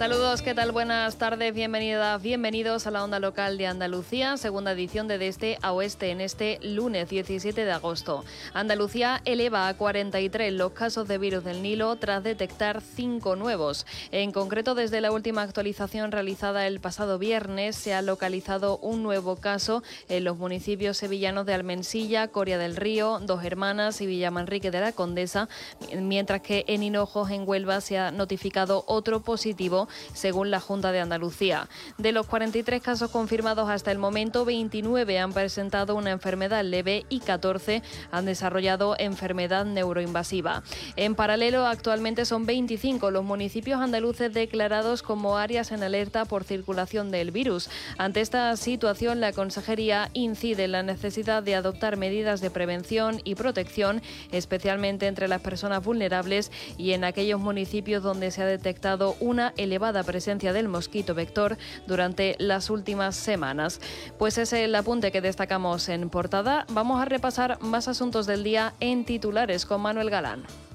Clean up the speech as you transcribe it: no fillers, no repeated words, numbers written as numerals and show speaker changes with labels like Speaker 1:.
Speaker 1: Saludos, ¿qué tal? Buenas tardes, bienvenidas, bienvenidos a la Onda Local de Andalucía, segunda edición de Este a Oeste en este lunes 17 de agosto. Andalucía eleva a 43 los casos de virus del Nilo tras detectar 5 nuevos. En concreto, desde la última actualización realizada el pasado viernes, se ha localizado un nuevo caso en los municipios sevillanos de Almensilla, Coria del Río, Dos Hermanas y Villamanrique de la Condesa, mientras que en Hinojos, en Huelva, se ha notificado otro positivo, según la Junta de Andalucía. De los 43 casos confirmados hasta el momento, 29 han presentado una enfermedad leve y 14 han desarrollado enfermedad neuroinvasiva. En paralelo, actualmente son 25 los municipios andaluces declarados como áreas en alerta por circulación del virus. Ante esta situación, la Consejería incide en la necesidad de adoptar medidas de prevención y protección, especialmente entre las personas vulnerables y en aquellos municipios donde se ha detectado una elevada presencia del mosquito vector durante las últimas semanas. Pues ese es el apunte que destacamos en portada. Vamos a repasar más asuntos del día en titulares con Manuel Galán.